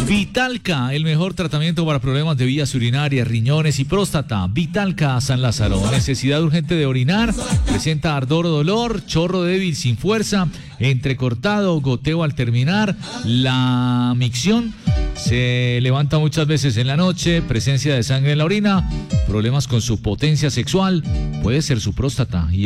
Vitalca, el mejor tratamiento para problemas de vías urinarias, riñones y próstata. Vitalca San Lázaro. Necesidad urgente de orinar, presenta ardor o dolor, chorro débil sin fuerza, entrecortado, goteo al terminar, la micción se levanta muchas veces en la noche, presencia de sangre en la orina, problemas con su potencia sexual, puede ser su próstata.